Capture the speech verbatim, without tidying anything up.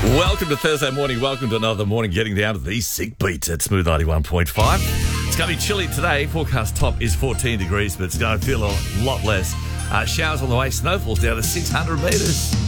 Welcome to Thursday morning. Welcome to another morning getting down to the sick beat at Smooth ninety-one point five. It's going to be chilly today. Forecast top is fourteen degrees, but it's going to feel a lot less. Uh, showers on the way. Snowfall's down to six hundred metres.